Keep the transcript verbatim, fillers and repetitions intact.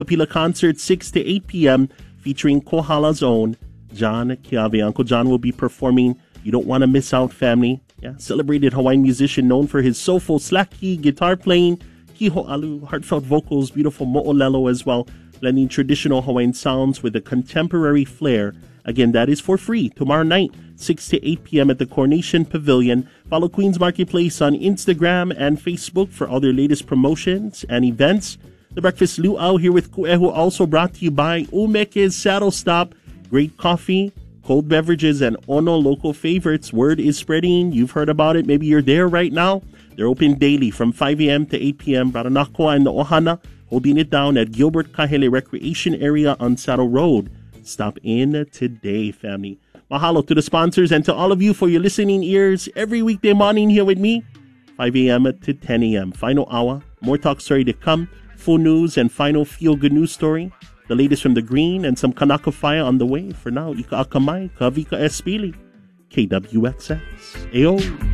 Papila concert six to eight p.m. featuring Kohala's own John Kiave. Uncle John will be performing. You don't want to miss out, family. Yeah, celebrated Hawaiian musician known for his soulful slack key guitar playing, kiho alu, heartfelt vocals, beautiful mo'olelo as well, blending traditional Hawaiian sounds with a contemporary flair. Again, that is for free tomorrow night, six to eight p.m. at the Coronation Pavilion. Follow Queens Marketplace on Instagram and Facebook for all their latest promotions and events. The Breakfast Luau here with Ku'ehu, also brought to you by Umeke's Saddle Stop. Great coffee, cold beverages, and Ono local favorites. Word is spreading. You've heard about it. Maybe you're there right now. They're open daily from five a.m. to eight p.m. Baranakwa and the Ohana, holding it down at Gilbert Kahele Recreation Area on Saddle Road. Stop in today, family. Mahalo to the sponsors and to all of you for your listening ears every weekday morning here with me, five a.m. to ten a.m. Final hour, more talk story to come, full news and final feel-good news story. The latest from the green and some Kanaka fire on the way. For now, Ika Akamai, Kavika Espili, K W X X. Ayo.